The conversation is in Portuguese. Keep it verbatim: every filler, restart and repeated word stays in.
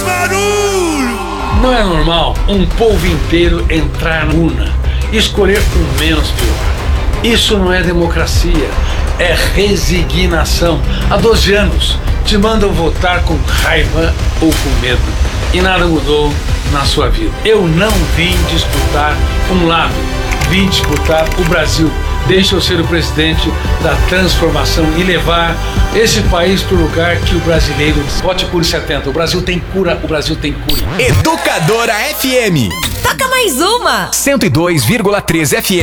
barulho! Não é normal um povo inteiro entrar na urna e escolher o menos pior. Isso não é democracia, é resignação. Há doze anos te mandam votar com raiva ou com medo e nada mudou na sua vida. Eu não vim disputar um lado, vim disputar o Brasil. Deixa eu ser o presidente da transformação e levar esse país para o lugar que o brasileiro... Vote Cure setenta. O Brasil tem cura, o Brasil tem cura. Educadora F M. Toca mais uma! cento e dois vírgula três F M.